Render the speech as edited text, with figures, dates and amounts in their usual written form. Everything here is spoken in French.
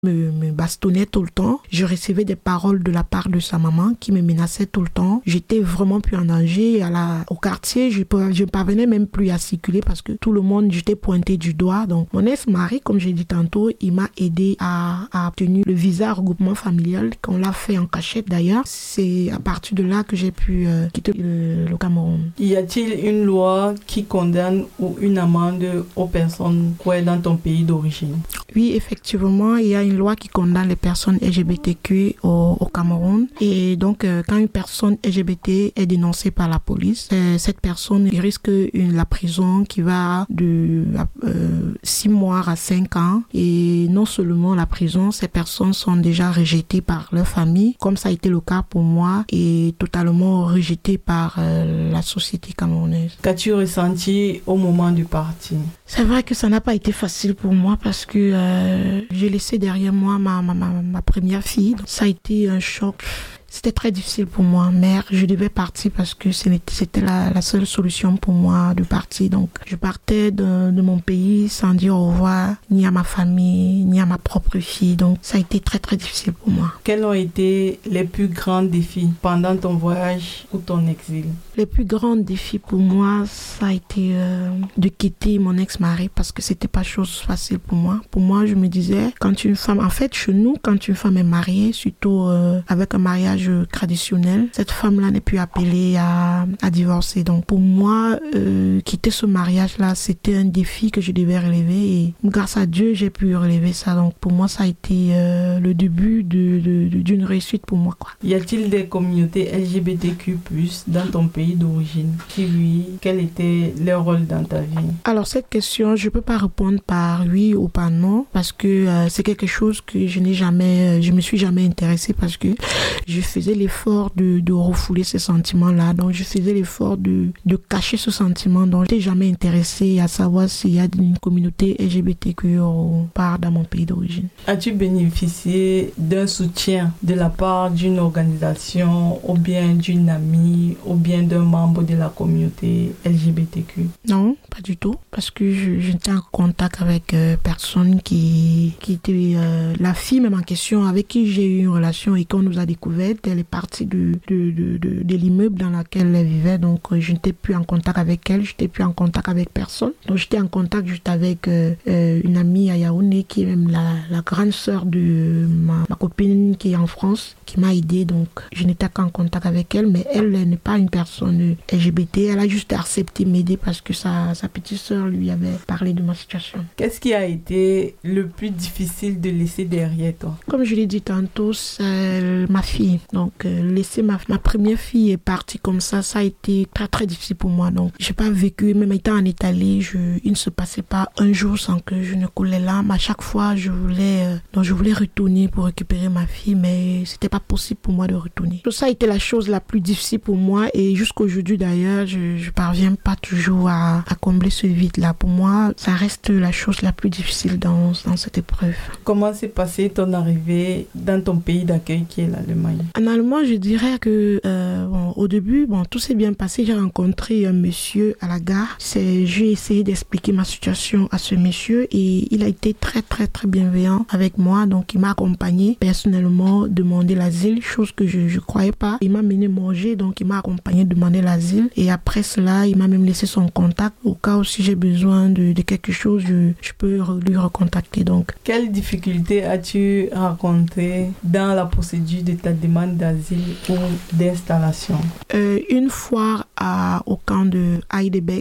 me bastonnait tout le temps. Je recevais des paroles de la part de sa maman qui me menaçait tout le temps. J'étais vraiment plus en danger. Au quartier, je parvenais même plus à circuler parce que tout le monde, j'étais pointé du doigt. Donc, mon ex-mari, comme j'ai dit tantôt, il m'a aidé à obtenir le visa regroupement familial qu'on l'a fait en cachette d'ailleurs. C'est à partir de là que j'ai pu quitter le Cameroun. Y a-t-il une loi qui condamne ou une amende aux personnes dans ton pays d'origine? Oui, effectivement, il y a une loi qui condamne les personnes LGBTQ au Cameroun. Et donc, quand une personne LGBT est dénoncée par la police, cette personne risque la prison qui va de 6 mois à 5 ans. Et non seulement la prison, ces personnes sont déjà rejetées par leur famille, comme ça a été le cas pour moi, et totalement rejetées par la société camerounaise. Qu'as-tu ressenti au moment du parti? C'est vrai que ça n'a pas été facile pour moi parce que j'ai laissé derrière moi ma première fille. Donc, ça a été un choc. C'était très difficile pour moi. Mère, je devais partir parce que c'était la seule solution pour moi de partir. Donc, je partais de mon pays sans dire au revoir ni à ma famille, ni à ma propre fille. Donc, ça a été très, très difficile pour moi. Quels ont été les plus grands défis pendant ton voyage ou ton exil? Les plus grands défis pour moi, ça a été de quitter mon ex-mari parce que c'était pas chose facile pour moi. Pour moi, je me disais, quand une femme, en fait, chez nous, quand une femme est mariée, surtout avec un mariage traditionnel, cette femme-là n'est plus appelée à divorcer. Donc pour moi, quitter ce mariage-là, c'était un défi que je devais relever et grâce à Dieu, j'ai pu relever ça. Donc pour moi, ça a été le début d'une réussite pour moi, quoi. Y a-t-il des communautés LGBTQ+ dans ton pays d'origine? Si oui, quel était leur rôle dans ta vie? Alors cette question, je peux pas répondre par oui ou par non parce que c'est quelque chose que je me suis jamais intéressée parce que je faisais l'effort de refouler ces sentiments-là. Donc, je faisais l'effort de cacher ce sentiment. Donc, je n'étais jamais intéressée à savoir s'il y a une communauté LGBTQ ou pas dans mon pays d'origine. As-tu bénéficié d'un soutien de la part d'une organisation ou bien d'une amie ou bien d'un membre de la communauté LGBTQ? Non, pas du tout. Parce que j'étais en contact avec personne qui était la fille même en question avec qui j'ai eu une relation et qu'on nous a découvert. Elle est partie de l'immeuble dans lequel elle vivait. Donc, je n'étais plus en contact avec elle. Je n'étais plus en contact avec personne. Donc, j'étais en contact juste avec une amie à Yaoundé qui est même la grande sœur de ma copine qui est en France, qui m'a aidée. Donc, je n'étais qu'en contact avec elle. Mais elle n'est pas une personne LGBT. Elle a juste accepté m'aider parce que sa petite sœur lui avait parlé de ma situation. Qu'est-ce qui a été le plus difficile de laisser derrière toi? Comme je l'ai dit tantôt, c'est ma fille. Donc, laisser ma première fille est partie comme ça a été très très difficile pour moi. Donc, j'ai pas vécu, même étant en Italie, il ne se passait pas un jour sans que je ne coulais l'âme. À chaque fois, je voulais retourner pour récupérer ma fille, mais c'était pas possible pour moi de retourner. Ça a été la chose la plus difficile pour moi et jusqu'aujourd'hui d'ailleurs, je parviens pas toujours à combler ce vide-là. Pour moi, ça reste la chose la plus difficile dans cette épreuve. Comment s'est passée ton arrivée dans ton pays d'accueil qui est l'Allemagne? En allemand, je dirais que au début, tout s'est bien passé. J'ai rencontré un monsieur à la gare. J'ai essayé d'expliquer ma situation à ce monsieur et il a été très très très bienveillant avec moi. Donc il m'a accompagné personnellement demander l'asile, chose que je croyais pas. Il m'a mené manger, donc il m'a accompagné demander l'asile et après cela, il m'a même laissé son contact au cas où si j'ai besoin de quelque chose, je peux lui recontacter. Donc, quelles difficultés as-tu rencontrées dans la procédure de ta demande d'asile ou d'installation? Une fois au camp de Heidebek,